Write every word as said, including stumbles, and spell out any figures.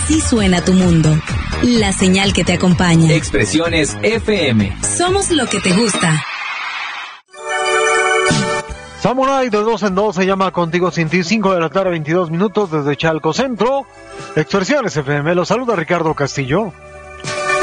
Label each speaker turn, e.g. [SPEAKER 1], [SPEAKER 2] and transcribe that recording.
[SPEAKER 1] Así suena tu mundo. La señal que te acompaña.
[SPEAKER 2] Expresiones F M.
[SPEAKER 1] Somos lo que te gusta.
[SPEAKER 3] Samurai de dos en dos se llama Contigo Sin Ti, cinco de la tarde, veintidós minutos desde Chalco Centro. Expresiones F M, los saluda Ricardo Castillo.